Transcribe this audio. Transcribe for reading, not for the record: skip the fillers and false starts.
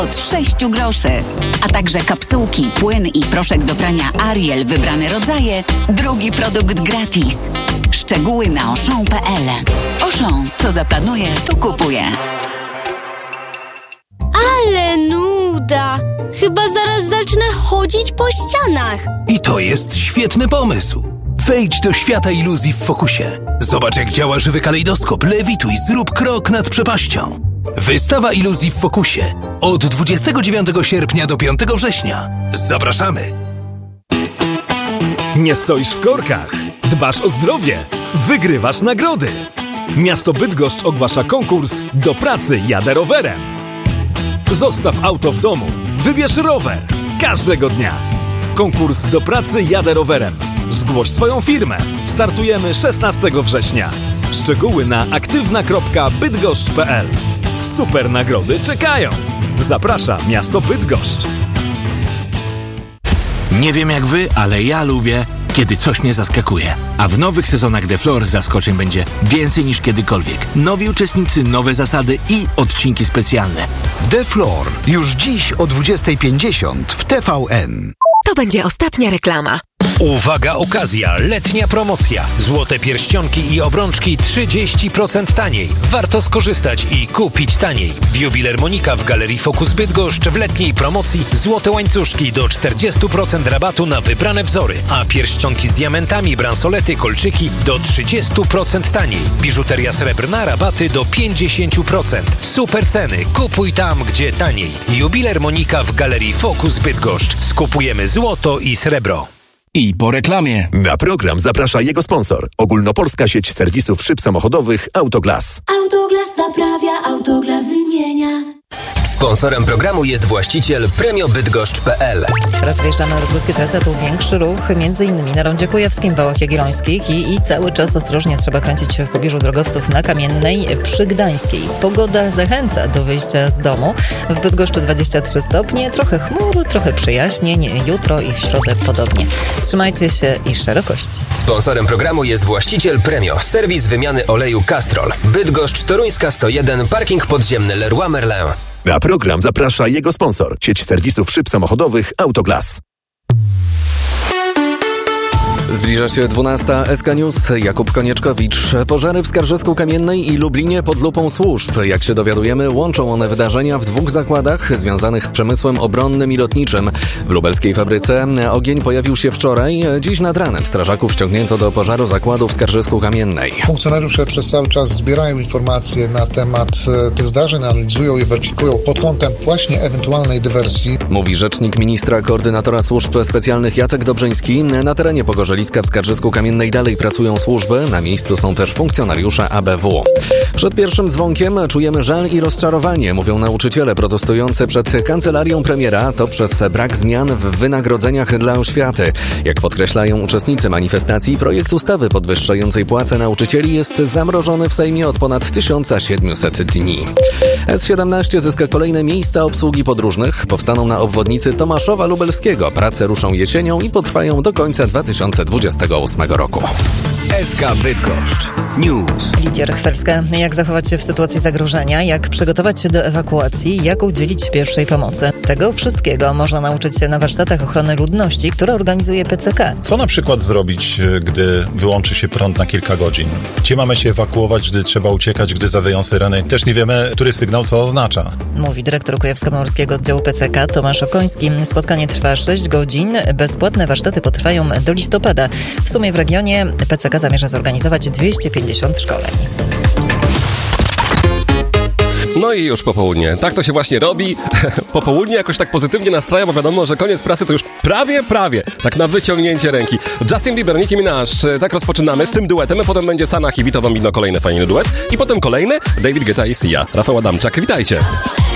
od 6 groszy. A także kapsułki, płyn i proszek do prania Ariel wybrane rodzaje. Drugi produkt gratis. Szczegóły na Auchan.pl. Auchan, co zaplanuje, to kupuje. Ale nuda! Chyba zaraz zacznę chodzić po ścianach. I to jest świetny pomysł. Wejdź do świata iluzji w Focusie. Zobacz, jak działa żywy kalejdoskop, lewituj, zrób krok nad przepaścią. Wystawa iluzji w Focusie. Od 29 sierpnia do 5 września. Zapraszamy! Nie stoisz w korkach. Dbasz o zdrowie. Wygrywasz nagrody. Miasto Bydgoszcz ogłasza konkurs Do pracy jadę rowerem. Zostaw auto w domu. Wybierz rower. Każdego dnia. Konkurs Do pracy jadę rowerem. Zgłoś swoją firmę. Startujemy 16 września. Szczegóły na aktywna.bydgoszcz.pl. Super nagrody czekają. Zaprasza miasto Bydgoszcz. Nie wiem jak wy, ale ja lubię, kiedy coś mnie zaskakuje. A w nowych sezonach The Floor zaskoczeń będzie więcej niż kiedykolwiek. Nowi uczestnicy, nowe zasady i odcinki specjalne. The Floor. Już dziś o 20:50 w TVN. To będzie ostatnia reklama. Uwaga, okazja, letnia promocja. Złote pierścionki i obrączki 30% taniej. Warto skorzystać i kupić taniej. W Jubiler Monika w Galerii Focus Bydgoszcz w letniej promocji złote łańcuszki do 40% rabatu na wybrane wzory, a pierścionki z diamentami, bransolety, kolczyki do 30% taniej. Biżuteria srebrna, rabaty do 50%. Super ceny. Kupuj tam, gdzie taniej. Jubiler Monika w Galerii Focus Bydgoszcz. Skupujemy złoto i srebro. I po reklamie. Na program zaprasza jego sponsor. Ogólnopolska sieć serwisów szyb samochodowych Autoglas. Autoglas naprawia, Autoglas wymienia. Sponsorem programu jest właściciel premiobydgoszcz.pl. Teraz wyjeżdżamy na bydgoskie trasy, tu większy ruch, m.in. na Rondzie Kujawskim, Wałach Jagiellońskich i cały czas ostrożnie trzeba kręcić w pobliżu drogowców na Kamiennej przy Gdańskiej. Pogoda zachęca do wyjścia z domu. W Bydgoszczy 23 stopnie, trochę chmur, trochę przyjaźnień, jutro i w środę podobnie. Trzymajcie się i szerokości. Sponsorem programu jest właściciel Premio, serwis wymiany oleju Castrol. Bydgoszcz, Toruńska 101, parking podziemny Leroy Merlin. Na program zaprasza jego sponsor. Sieć serwisów szyb samochodowych Autoglas. Zbliża się 12. SK News. Jakub Konieczkowicz. Pożary w Skarżysku-Kamiennej i Lublinie pod lupą służb. Jak się dowiadujemy, łączą one wydarzenia w 2 zakładach związanych z przemysłem obronnym i lotniczym. W lubelskiej fabryce ogień pojawił się wczoraj. Dziś nad ranem strażaków ściągnięto do pożaru zakładu w Skarżysku-Kamiennej. Funkcjonariusze przez cały czas zbierają informacje na temat tych zdarzeń, analizują je, weryfikują pod kątem właśnie ewentualnej dywersji. Mówi rzecznik ministra koordynatora służb specjalnych Jacek Dobrzyński. Na terenie Pogorzeliska w Skarżysku-Kamiennej dalej pracują służby. Na miejscu są też funkcjonariusze ABW. Przed pierwszym dzwonkiem czujemy żal i rozczarowanie, mówią nauczyciele protestujący przed kancelarią premiera. To przez brak zmian w wynagrodzeniach dla oświaty. Jak podkreślają uczestnicy manifestacji, projekt ustawy podwyższającej płace nauczycieli jest zamrożony w Sejmie od ponad 1700 dni. S17 zyska kolejne miejsca obsługi podróżnych. Powstaną na obwodnicy Tomaszowa Lubelskiego. Prace ruszą jesienią i potrwają do końca 2028 roku. SK Bydgoszcz News. Lidia Rechwelska. Jak zachować się w sytuacji zagrożenia, jak przygotować się do ewakuacji, jak udzielić pierwszej pomocy. Tego wszystkiego można nauczyć się na warsztatach ochrony ludności, które organizuje PCK. Co na przykład zrobić, gdy wyłączy się prąd na kilka godzin? Gdzie mamy się ewakuować, gdy trzeba uciekać, gdy zawyją syreny? Też nie wiemy, który sygnał co oznacza. Mówi dyrektor Kujawsko-Pomorskiego Oddziału PCK Tomasz Okoński. Spotkanie trwa 6 godzin. Bezpłatne warsztaty potrwają do listopada. W sumie w regionie PCK zamierza zorganizować 250 szkoleń. No i już popołudnie. Tak to się właśnie robi. Popołudnie jakoś tak pozytywnie nastraja, bo wiadomo, że koniec pracy to już prawie. Tak na wyciągnięcie ręki. Justin Bieber, Nicki Minaj. Tak rozpoczynamy z tym duetem. Potem będzie Sanach i Vito Bambino, kolejny fajny duet. I potem kolejny David Guetta i Sia. Rafał Adamczak, witajcie.